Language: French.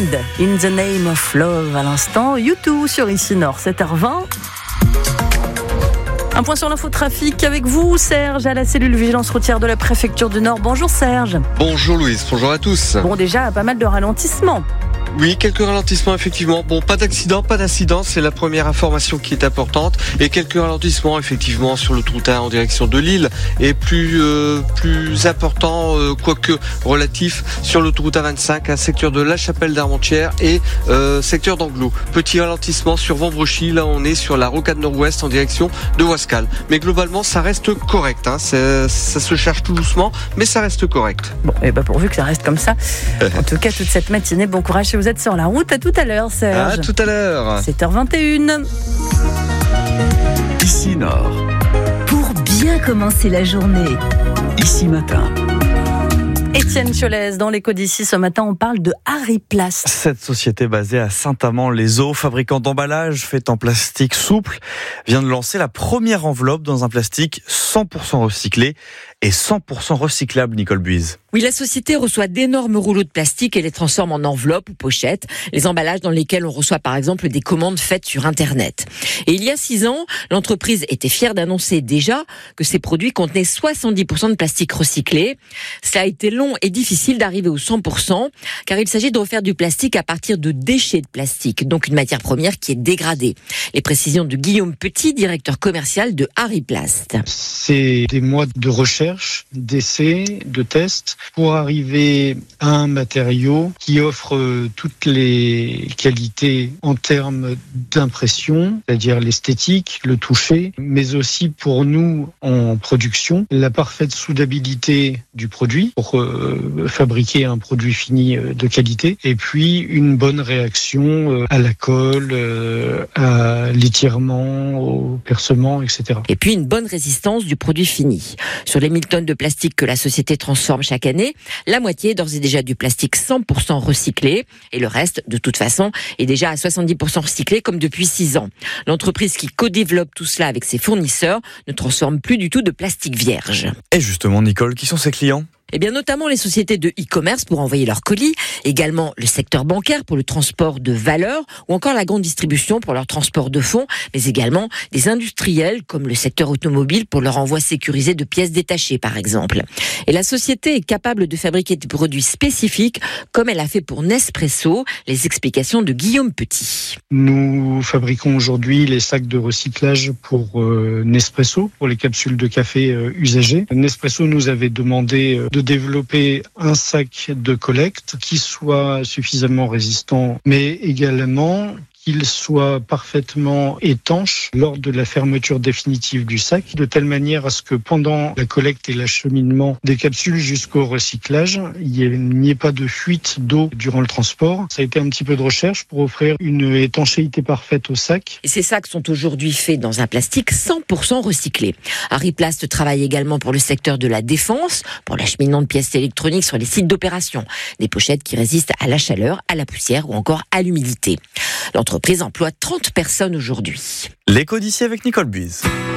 Wind, In the Name of Love à l'instant. U2 sur Ici Nord, 7h20. Un point sur l'infotrafic avec vous, Serge, à la cellule vigilance routière de la préfecture du Nord. Bonjour Serge. Bonjour Louise, bonjour à tous. Bon, déjà, pas mal de ralentissements. Oui, quelques ralentissements effectivement. Bon, pas d'incident, c'est la première information qui est importante. Et quelques ralentissements effectivement sur l'autoroute 1 en direction de Lille. Et plus important, quoique relatif, sur l'autoroute A25, un secteur de La Chapelle d'Armentières et secteur d'Anglo. Petit ralentissement sur Vambrechy, là on est sur la rocade nord-ouest en direction de Wascal. Mais globalement, ça reste correct. Ça se cherche tout doucement, mais ça reste correct. Bon, et pourvu que ça reste comme ça. En tout cas, toute cette matinée, bon courage si vous êtes sur la route. À tout à l'heure, Serge. À tout à l'heure. 7h21. Ici Nord. Pour bien commencer la journée. Ici Matin. Étienne Cholès, dans l'écho d'ici, ce matin, on parle de Hariplast. Cette société basée à Saint-Amand-les-Eaux, fabricant d'emballages faits en plastique souple, vient de lancer la première enveloppe dans un plastique 100% recyclé et 100% recyclable, Nicole Buise. Oui, la société reçoit d'énormes rouleaux de plastique et les transforme en enveloppes ou pochettes, les emballages dans lesquels on reçoit par exemple des commandes faites sur Internet. Et il y a 6 ans, l'entreprise était fière d'annoncer déjà que ses produits contenaient 70% de plastique recyclé. Ça a été long et difficile d'arriver au 100%, car il s'agit de refaire du plastique à partir de déchets de plastique, donc une matière première qui est dégradée. Les précisions de Guillaume Petit, directeur commercial de Hariplast. C'est des mois de recherche, d'essais, de tests, pour arriver à un matériau qui offre toutes les qualités en termes d'impression, c'est-à-dire l'esthétique, le toucher, mais aussi pour nous en production, la parfaite soudabilité du produit pour fabriquer un produit fini de qualité, et puis une bonne réaction à la colle, à l'étirement, au percement, etc. Et puis une bonne résistance du produit fini. Sur les 1000 tonnes de plastique que la société transforme chaque année, la moitié est d'ores et déjà du plastique 100% recyclé, et le reste, de toute façon, est déjà à 70% recyclé comme depuis 6 ans. L'entreprise qui co-développe tout cela avec ses fournisseurs ne transforme plus du tout de plastique vierge. Et justement, Nicole, qui sont ses clients ? Eh bien, notamment les sociétés de e-commerce pour envoyer leurs colis, également le secteur bancaire pour le transport de valeurs, ou encore la grande distribution pour leur transport de fonds, mais également des industriels comme le secteur automobile pour leur envoi sécurisé de pièces détachées, par exemple. Et la société est capable de fabriquer des produits spécifiques, comme elle a fait pour Nespresso. Les explications de Guillaume Petit. Nous fabriquons aujourd'hui les sacs de recyclage pour Nespresso, pour les capsules de café usagées. Nespresso nous avait demandé de développer un sac de collecte qui soit suffisamment résistant, mais également qu'il soit parfaitement étanche lors de la fermeture définitive du sac, de telle manière à ce que pendant la collecte et l'acheminement des capsules jusqu'au recyclage, il n'y ait pas de fuite d'eau durant le transport. Ça a été un petit peu de recherche pour offrir une étanchéité parfaite au sac. Et ces sacs sont aujourd'hui faits dans un plastique 100% recyclé. Hariplast travaille également pour le secteur de la défense, pour l'acheminement de pièces électroniques sur les sites d'opération. Des pochettes qui résistent à la chaleur, à la poussière ou encore à l'humidité. L'entreprise emploie 30 personnes aujourd'hui. L'écho d'ici avec Nicole Buise.